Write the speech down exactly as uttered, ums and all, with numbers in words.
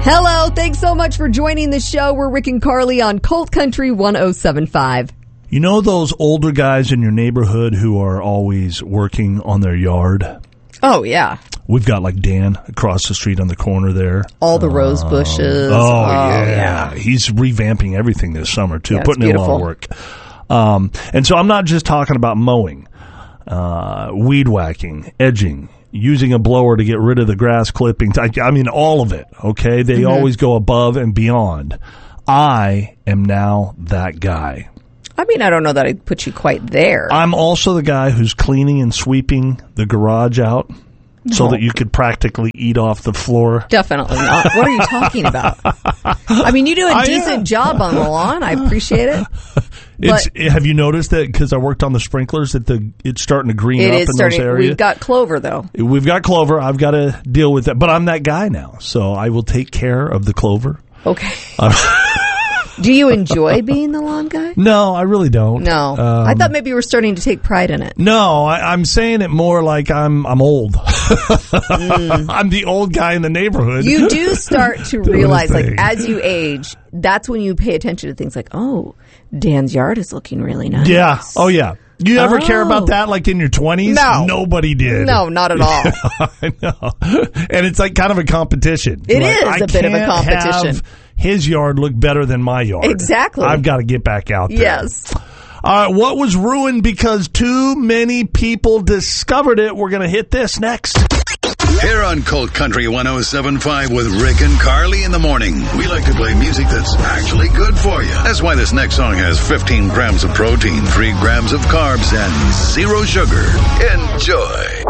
Hello, thanks so much for joining the show. We're Rick and Carly on Colt Country one oh seven point five. You know those older guys in your neighborhood who are always working on their yard? Oh, yeah. We've got like Dan across the street on the corner there. All the rose bushes. Oh, oh yeah. yeah. He's revamping everything this summer, too, Yeah, putting in a lot of beautiful. work. Um, and so I'm not just talking about mowing, uh, weed whacking, edging, using a blower to get rid of the grass clippings. I, I mean, all of it, okay? They Mm-hmm. always go above and beyond. I am now that guy. I mean, I don't know that I'd put you quite there. I'm also the guy who's cleaning and sweeping the garage out so No. that you could practically eat off the floor. Definitely not. What are you talking about? I mean, you do a I decent am. job on the lawn. I appreciate it. It's, But have you noticed that because I worked on the sprinklers that the it's starting to green it up is in starting. those areas? We've got clover, though. We've got clover. I've got to deal with that. But I'm that guy now, so I will take care of the clover. Okay. Do you enjoy being the lawn guy? No, I really don't. No. Um, I thought maybe you were starting to take pride in it. No, I, I'm saying it more like I'm I'm old. Mm. I'm the old guy in the neighborhood. You do start to Doing realize, his like, thing. as you age, that's when you pay attention to things like, oh, Dan's yard is looking really nice. Yeah. Oh, yeah. You ever care Oh. about that, like in your twenties? No. Nobody did. No, not at all. I know. And it's like kind of a competition. It Like, is I a bit of a can't competition. have his yard look better than my yard. Exactly. I've got to get back out there. Yes. All right, what was ruined because too many people discovered it? We're going to hit this next. Here on Colt Country one oh seven point five with Rick and Carly in the morning. We like to play music that's actually good for you. That's why this next song has fifteen grams of protein, three grams of carbs, and zero sugar. Enjoy.